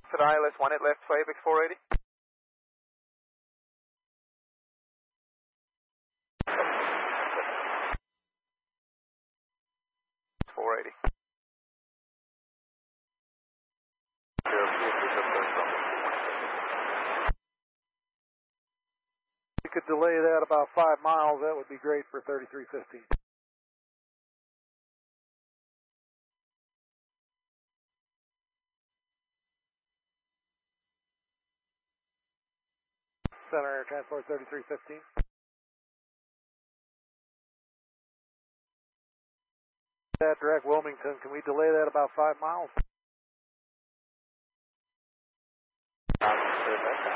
At ILS 1 at left, Fabex 480. 480. You could delay that about 5 miles. That would be great for 3315. Center Air Transport 3315. That direct Wilmington, can we delay that about 5 miles?